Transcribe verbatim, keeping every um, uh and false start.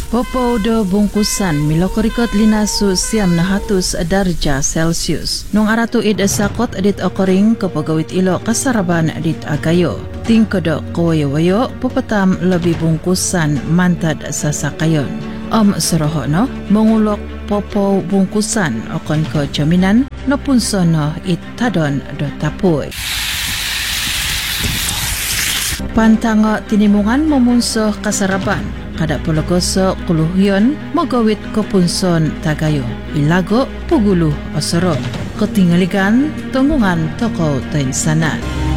Popo do bungkusan milokorikot linasu siam na hatus darja Celsius. Nung aratu id sakot edit okoring kapagawit ilo kasaraban edit agayo. Tingkodo kawayo-wayo pupatam lebih bungkusan mantad sa sakayon. Om soroho no mengulok popo bungkusan okon ko jaminan no punsono it tadon do tapuy. Pantango tinimungan memunsoh kasaraban. Kada pologoso kuluhyon magawit ko punson tagayo. Ilago puguluh osoro. Ketingalikan tunggungan toko tainsanan.